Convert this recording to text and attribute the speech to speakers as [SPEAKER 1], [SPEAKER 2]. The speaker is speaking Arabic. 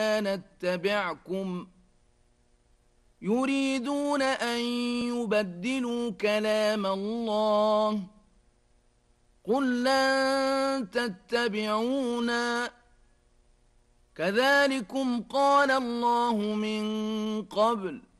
[SPEAKER 1] نتبعكم يريدون أن يبدلوا كلام الله قل لن تتبعونا كذلكم قال الله من قبل